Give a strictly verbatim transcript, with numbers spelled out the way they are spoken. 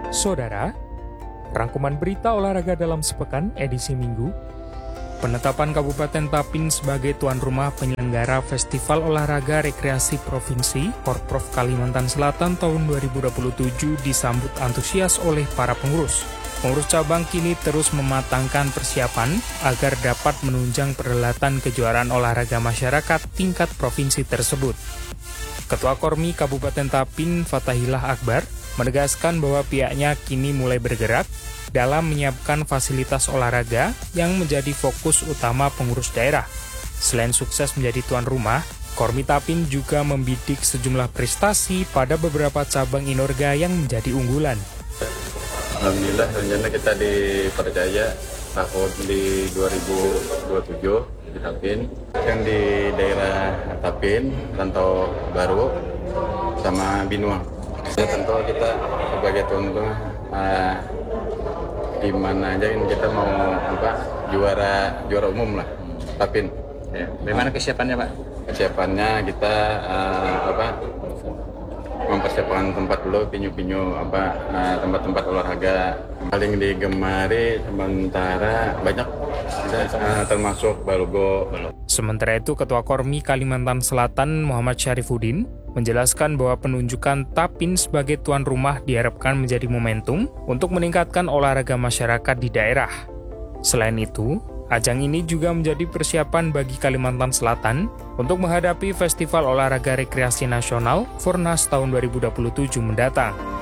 Saudara, rangkuman berita olahraga dalam sepekan edisi Minggu. Penetapan Kabupaten Tapin sebagai tuan rumah penyelenggara Festival Olahraga Rekreasi Provinsi Porprov Kalimantan Selatan tahun dua ribu dua puluh tujuh disambut antusias oleh para pengurus. Pengurus cabang kini terus mematangkan persiapan agar dapat menunjang perhelatan kejuaraan olahraga masyarakat tingkat provinsi tersebut. Ketua Kormi Kabupaten Tapin, Fatahillah Akbar, menegaskan bahwa pihaknya kini mulai bergerak dalam menyiapkan fasilitas olahraga yang menjadi fokus utama pengurus daerah. Selain sukses menjadi tuan rumah, Kormi Tapin juga membidik sejumlah prestasi pada beberapa cabang inorga yang menjadi unggulan. Alhamdulillah, rencana kita dipercaya tahun di dua ribu dua puluh tujuh di Tapin, yang di daerah Tapin, Rantau Baru, sama Binua. Ya, tentu kita sebagai tuan rumah, uh, di mana aja kita mau apa juara juara umum lah, Tapin. Ya. Bagaimana kesiapannya, Pak? Kesiapannya kita uh, apa mempersiapkan tempat dulu, pinyu-pinyu apa uh, tempat-tempat olahraga paling digemari sementara banyak, uh, termasuk Balogo. Sementara itu, Ketua Kormi Kalimantan Selatan Muhammad Syarifuddin menjelaskan bahwa penunjukan Tapin sebagai tuan rumah diharapkan menjadi momentum untuk meningkatkan olahraga masyarakat di daerah. Selain itu, ajang ini juga menjadi persiapan bagi Kalimantan Selatan untuk menghadapi Festival Olahraga Rekreasi Nasional Fornas tahun dua ribu dua puluh tujuh mendatang.